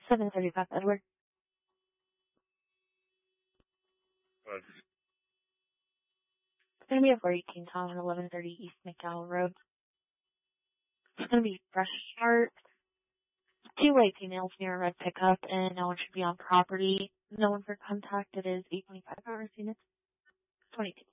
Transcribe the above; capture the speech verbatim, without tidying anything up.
seven thirty-five Edward. Uh, It's going to be a four eighteen Tom at eleven thirty East McDowell Road. It's going to be fresh start. Two white females near a red pickup, and no one should be on property. No one for contact. It is eight twenty-five hours units. twenty-two.